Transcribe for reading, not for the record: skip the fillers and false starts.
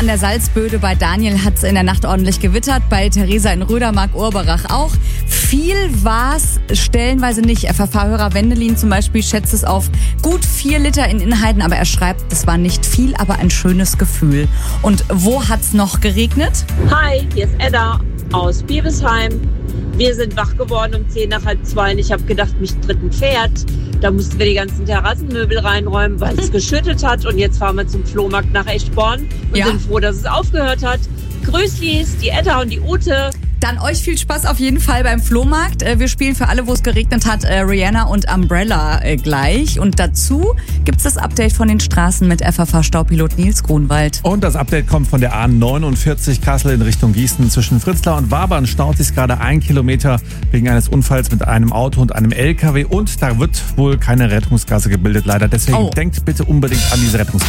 an der Salzböde. Bei Daniel hat es in der Nacht ordentlich gewittert. Bei Theresa in Rödermark-Urberach auch. Viel war es stellenweise nicht. FFH-Hörer Wendelin zum Beispiel schätzt es auf gut 4 Liter in Inheiten. Aber er schreibt, es war nicht viel, aber ein schönes Gefühl. Und wo hat es noch geregnet? Hi, hier ist Edda aus Biebesheim. Wir sind wach geworden um 1:10 und ich habe gedacht, mich tritt ein Pferd. Da mussten wir die ganzen Terrassenmöbel reinräumen, weil es geschüttet hat. Und jetzt fahren wir zum Flohmarkt nach Eschborn und sind froh, dass es aufgehört hat. Grüßlis, die Edda und die Ute. Dann euch viel Spaß auf jeden Fall beim Flohmarkt. Wir spielen für alle, wo es geregnet hat, Rihanna und Umbrella gleich. Und dazu gibt's das Update von den Straßen mit FFH-Staupilot Nils Grunwald. Und das Update kommt von der A49 Kassel in Richtung Gießen. Zwischen Fritzlar und Wabern staut sich gerade 1 Kilometer wegen eines Unfalls mit einem Auto und einem LKW. Und da wird wohl keine Rettungsgasse gebildet, leider. Deswegen denkt bitte unbedingt an diese Rettungsgasse.